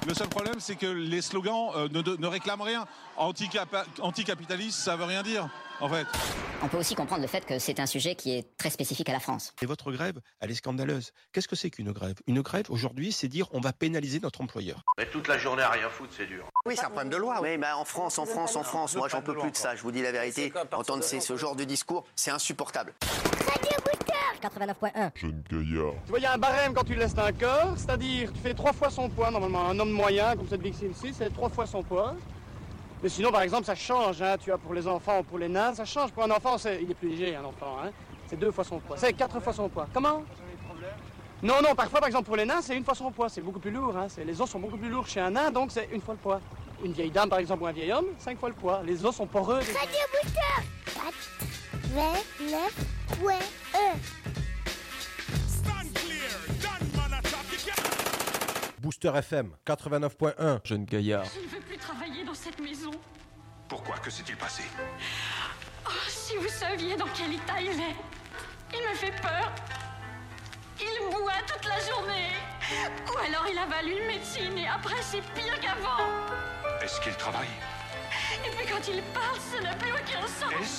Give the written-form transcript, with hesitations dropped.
Le seul problème, c'est que les slogans ne réclament rien. Anticapitaliste, ça veut rien dire, en fait. On peut aussi comprendre le fait que c'est un sujet qui est très spécifique à la France. Et votre grève, elle est scandaleuse. Qu'est-ce que c'est qu'une grève? Une grève, aujourd'hui, c'est dire on va pénaliser notre employeur. Mais toute la journée à rien foutre, c'est dur. Oui, c'est un problème de loi. Oui, en France, moi j'en peux plus de ça, je vous dis la vérité. Entendre ce genre de discours, c'est insupportable. Radio Booster 89.1. Jeune gaillard. Tu vois, il y a un barème quand tu laisses un corps, c'est-à-dire tu fais 3 fois son poids, normalement. Un homme moyen, comme cette Big Sim6, c'est 3 fois son poids. Mais sinon, par exemple, ça change, hein, tu vois, pour les enfants ou pour les nains, ça change. Pour un enfant, il est plus léger, un enfant, hein. C'est 2 fois son poids. C'est 4 fois son poids. Comment? Non, parfois, par exemple, pour les nains, c'est 1 fois son poids. C'est beaucoup plus lourd, hein. Les os sont beaucoup plus lourds chez un nain, donc c'est 1 fois le poids. Une vieille dame, par exemple, ou un vieil homme, 5 fois le poids. Les os sont poreux. Radio Booster 89.1. Booster FM 89.1. Jeune gaillard. Je ne veux plus travailler dans cette maison. Pourquoi? Que s'est-il passé? Oh, si vous saviez dans quel état il est. Il me fait peur. Il boit toute la journée. Ou alors il avale une médecine et après c'est pire qu'avant. Est-ce qu'il travaille? Et puis quand il parle, ça n'a plus aucun sens. Est-ce